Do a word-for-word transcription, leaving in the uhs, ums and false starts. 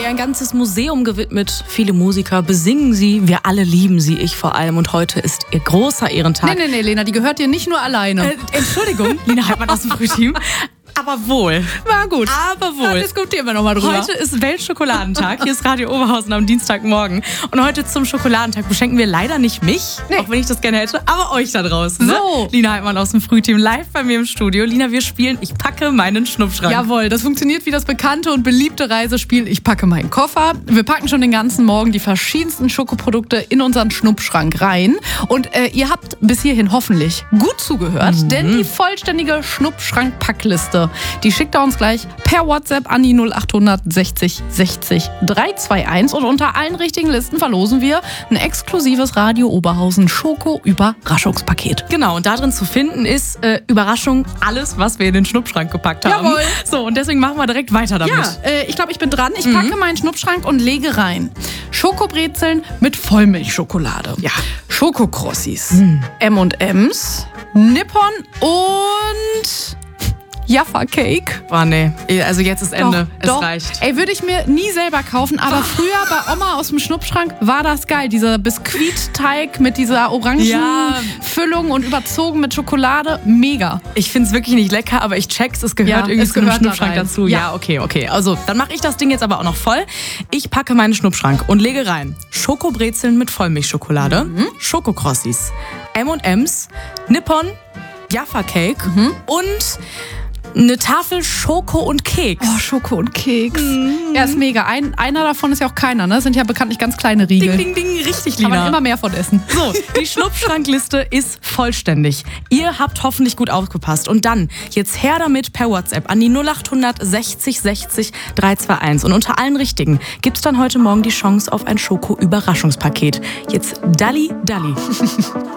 ein ganzes Museum gewidmet. Viele Musiker besingen sie, wir alle lieben sie, ich vor allem. Und heute ist ihr großer Ehrentag. Nee, nee, nee, Lena, die gehört dir nicht nur alleine. Äh, Entschuldigung, Lina Heidmann aus dem Frühteam. Aber wohl. War gut. Aber wohl. Da diskutieren wir nochmal drüber. Heute ist Weltschokoladenttag. Hier ist Radio Oberhausen am Dienstagmorgen. Und heute zum Schokoladentag beschenken wir leider nicht mich, Nee. auch wenn ich das gerne hätte, aber euch da draußen. Ne? So. Lina Heidmann aus dem Frühteam live bei mir im Studio. Lina, wir spielen Ich packe meinen Schnupfschrank. Jawohl, das funktioniert wie das bekannte und beliebte Reisespiel Ich packe meinen Koffer. Wir packen schon den ganzen Morgen die verschiedensten Schokoprodukte in unseren Schnuppschrank rein. Und äh, ihr habt bis hierhin hoffentlich gut zugehört, Mhm. denn die vollständige Schnuppschrank-Packliste, die schickt er uns gleich per WhatsApp an die null acht sechzig sechzig dreihunderteinundzwanzig. Und unter allen richtigen Listen verlosen wir ein exklusives Radio Oberhausen Schoko-Überraschungspaket. Genau, und da drin zu finden ist, äh, Überraschung, alles, was wir in den Schnuppschrank gepackt haben. Jawohl. So, und deswegen machen wir direkt weiter damit. Ja, äh, ich glaube, ich bin dran. Ich packe meinen Schnuppschrank und lege rein Schokobrezeln mit Vollmilchschokolade. Ja. Schokokrossis, M und M's, Nippon und Jaffa Cake. Boah, nee. Also jetzt ist Ende. Doch, es doch. reicht. Ey, würde ich mir nie selber kaufen, aber früher bei Oma aus dem Schnuppschrank war das geil. Dieser Biskuitteig mit dieser orangen Ja. Füllung und überzogen mit Schokolade. Mega. Ich find's wirklich nicht lecker, aber ich check's, es gehört Ja, irgendwie es zu einem gehört da Schnuppschrank rein. dazu. Ja. Ja, okay, okay. Also, dann mache ich das Ding jetzt aber auch noch voll. Ich packe meinen Schnuppschrank und lege rein Schokobrezeln mit Vollmilchschokolade, Mhm. Schokokrossis, M und M's, Nippon, Jaffa Cake Mhm. und eine Tafel Schoko und Keks. Oh, Schoko und Keks. Ja, ist mega. Ein, einer davon ist ja auch keiner, ne? Das sind ja bekanntlich ganz kleine Riegel. Ding, ding, ding, richtig, Kann man Lina. immer mehr von essen. So, die Schnuppschrankliste ist vollständig. Ihr habt hoffentlich gut aufgepasst. Und dann jetzt her damit per WhatsApp an die null acht sechzig sechzig dreihunderteinundzwanzig. Und unter allen Richtigen gibt's dann heute Morgen die Chance auf ein Schoko-Überraschungspaket. Jetzt Dalli Dalli.